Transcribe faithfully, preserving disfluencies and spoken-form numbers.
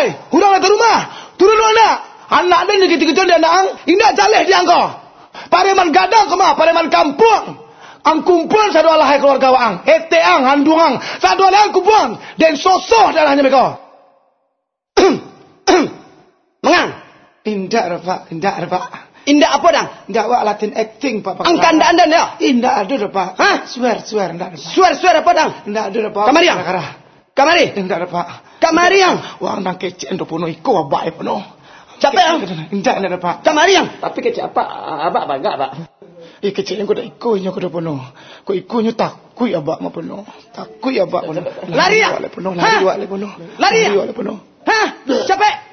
Hai, hurang datang rumah. Turun anak. Anak dan dikit-dikit dia anak. Indah jaleh dia engkau. Pareman gadang kemah, pareman kampung. Ang kumpul satu alahai keluarga waang. Ete ang, handungang. Satu alahai kumpul. Dan sosoh darahnya mereka. Mengang. Indah Pak, indah Pak. Indah apa dang? Indah wak Latin acting Pak. Ang kandaan dan ya? Indah ada Pak. Hah? Swear, swear indah Pak. Swear, swear apa dang? Indah ada Pak. Kamari yang? Kamari? Indah Pak. Kamari yang? Wang nang kece endo puno iko abak puno. Capek yang? Indah indah Pak. Kamari yang? Tapi kecil apa? Abak bangga, Pak. Eh kecil yang kuda iko nya kuda puno. Ko iko nya takui abak ma puno. Takui abak puno. Lari ya? Lari wale puno. Lari wale puno. Lari ya? Lari wale puno. Hah? Capek?